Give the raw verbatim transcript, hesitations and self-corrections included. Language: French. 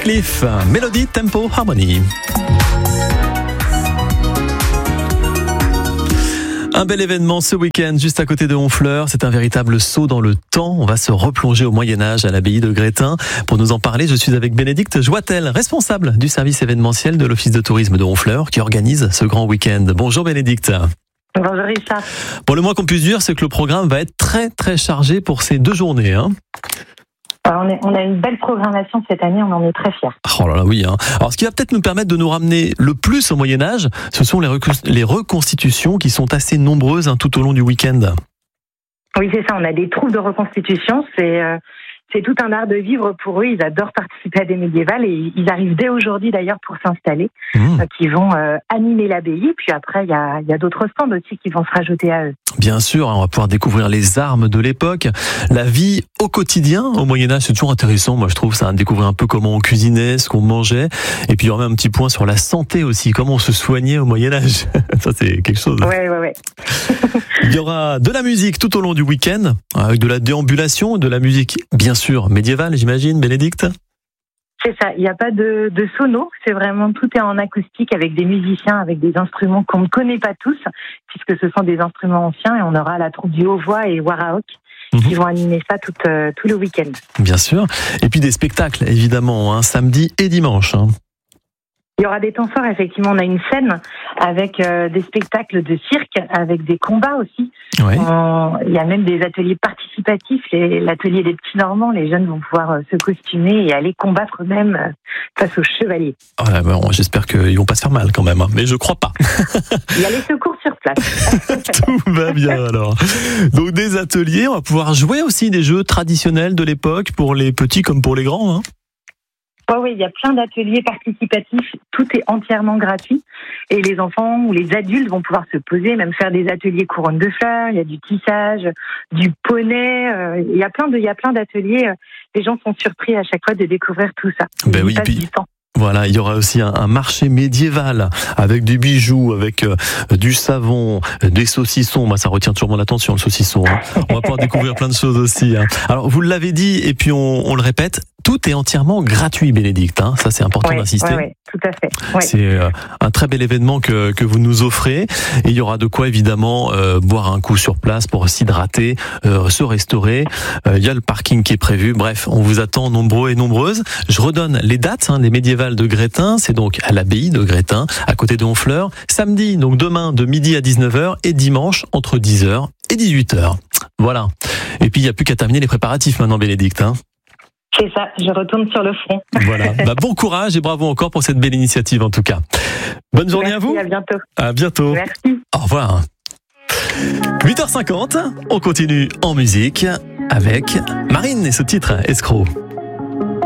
Cliff, Mélodie, Tempo, Harmonie. Un bel événement ce week-end, juste à côté de Honfleur. C'est un véritable saut dans le temps. On va se replonger au Moyen-Âge à l'abbaye de Grétin. Pour nous en parler, je suis avec Bénédicte Joitel, responsable du service événementiel de l'Office de tourisme de Honfleur, qui organise ce grand week-end. Bonjour Bénédicte. Bonjour Richard. Bon, le moins qu'on puisse dire, c'est que le programme va être très très chargé pour ces deux journées. Hein. Alors on, est, on a une belle programmation cette année, on en est très fiers. Oh là là, oui. Hein. Alors, ce qui va peut-être nous permettre de nous ramener le plus au Moyen-Âge, ce sont les, recon- les reconstitutions qui sont assez nombreuses hein, tout au long du week-end. Oui, c'est ça, on a des troupes de reconstitution, c'est... Euh... C'est tout un art de vivre pour eux. Ils adorent participer à des médiévales et ils arrivent dès aujourd'hui d'ailleurs pour s'installer, mmh. euh, qui vont euh, animer l'abbaye. Puis après, il y a, y a d'autres stands aussi qui vont se rajouter à eux. Bien sûr, on va pouvoir découvrir les armes de l'époque, la vie au quotidien au Moyen-Âge. C'est toujours intéressant, moi je trouve ça, de découvrir un peu comment on cuisinait, ce qu'on mangeait. Et puis il y aura même un petit point sur la santé aussi, comment on se soignait au Moyen-Âge. Ça c'est quelque chose. Ouais, ouais, ouais. Il y aura de la musique tout au long du week-end, avec de la déambulation, de la musique bien sûr médiévale, j'imagine, Bénédicte. C'est ça, il n'y a pas de, de sono, c'est vraiment tout est en acoustique avec des musiciens, avec des instruments qu'on ne connaît pas tous, puisque ce sont des instruments anciens et on aura la troupe du Haut-Voix et Warahawk mmh. qui vont animer ça tout, euh, tout le week-end. Bien sûr, et puis des spectacles évidemment, hein, samedi et dimanche. Hein. Il y aura des temps forts, effectivement. On a une scène avec euh, des spectacles de cirque, avec des combats aussi. Oui. Euh, il y a même des ateliers participatifs. Les, l'atelier des petits Normands, les jeunes vont pouvoir euh, se costumer et aller combattre eux-mêmes euh, face aux chevaliers. Ouais, bon, j'espère qu'ils vont pas se faire mal quand même, hein, mais je crois pas. Il y a les secours sur place. Tout va bien alors. Donc des ateliers, on va pouvoir jouer aussi des jeux traditionnels de l'époque pour les petits comme pour les grands. Hein. Oh oui, il y a plein d'ateliers participatifs, tout est entièrement gratuit et les enfants ou les adultes vont pouvoir se poser, même faire des ateliers couronne de fleurs, il y a du tissage, du poney, euh, il y a plein de, il y a plein d'ateliers, les gens sont surpris à chaque fois de découvrir tout ça. Ben oui, puis... du temps. Voilà, il y aura aussi un, un marché médiéval avec des bijoux, avec euh, du savon, des saucissons. Bah, ça retient toujours mon attention, le saucisson. Hein. On va pouvoir découvrir plein de choses aussi. Hein. Alors, vous l'avez dit, et puis on, on le répète, tout est entièrement gratuit, Bénédicte. Hein. Ça, c'est important ouais, d'insister. Oui, ouais, tout à fait. Ouais. C'est euh, un très bel événement que, que vous nous offrez. Et il y aura de quoi, évidemment, euh, boire un coup sur place pour s'hydrater, euh, se restaurer. Euh, il y a le parking qui est prévu. Bref, on vous attend nombreux et nombreuses. Je redonne les dates, hein, les médiévales de Grétin, c'est donc à l'abbaye de Grétin, à côté de Honfleur. Samedi, donc demain, de midi à dix-neuf heures et dimanche, entre dix heures et dix-huit heures. Voilà. Et puis, il n'y a plus qu'à terminer les préparatifs maintenant, Bénédicte. Hein. C'est ça, je retourne sur le front. Voilà. Bah, bon courage et bravo encore pour cette belle initiative, en tout cas. Bonne journée Merci, à vous. à bientôt. À bientôt. Merci. Au revoir. huit heures cinquante, on continue en musique avec Marine et ce titre, Escroc.